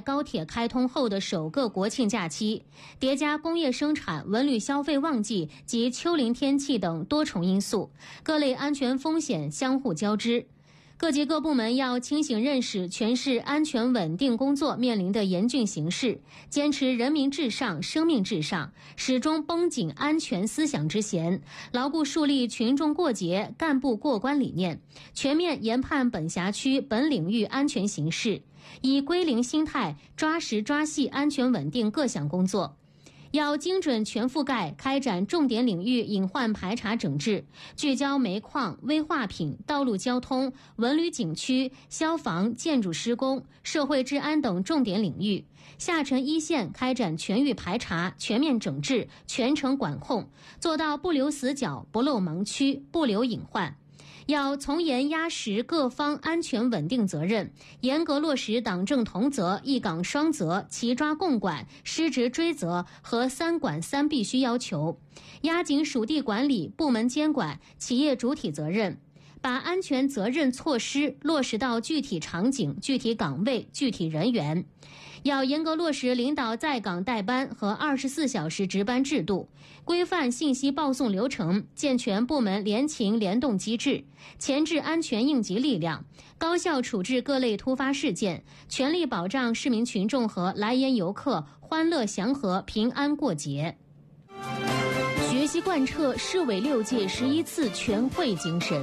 高铁开通后的首个国庆假期，叠加工业生产、文旅消费旺季及丘陵天气等多重因素，各类安全风险相互交织。各级各部门要清醒认识全市安全稳定工作面临的严峻形势，坚持人民至上、生命至上，始终绷紧安全思想之弦，牢固树立群众过节、干部过关理念，全面研判本辖区本领域安全形势，以归零心态抓实抓细安全稳定各项工作。要精准全覆盖开展重点领域隐患排查整治，聚焦煤矿、危化品、道路交通、文旅景区、消防、建筑施工、社会治安等重点领域，下沉一线开展全域排查、全面整治、全程管控，做到不留死角、不漏盲区、不留隐患。要从严压实各方安全稳定责任，严格落实党政同责、一岗双责、齐抓共管、失职追责和三管三必须要求，压紧属地管理、部门监管、企业主体责任，把安全责任措施落实到具体场景、具体岗位、具体人员。要严格落实领导在岗代班和24小时值班制度，规范信息报送流程，健全部门联勤联动机制，钳制安全应急力量，高效处置各类突发事件，全力保障市民群众和来沿游客欢乐祥和、平安过节。学习贯彻市委6届11次全会精神。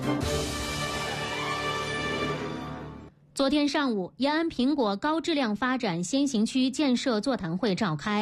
昨天上午，延安苹果高质量发展先行区建设座谈会召开。